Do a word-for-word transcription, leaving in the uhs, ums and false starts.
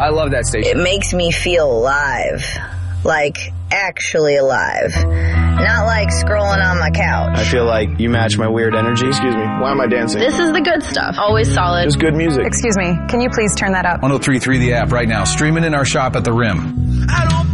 I love that station. It makes me feel alive. Like, actually alive. Not like scrolling on my couch. I feel like you match my weird energy. Excuse me, why am I dancing? This is the good stuff. Always solid. Just good music. Excuse me, can you please turn that up? one oh three point three The App right now. Streaming in our shop at the Rim. I don't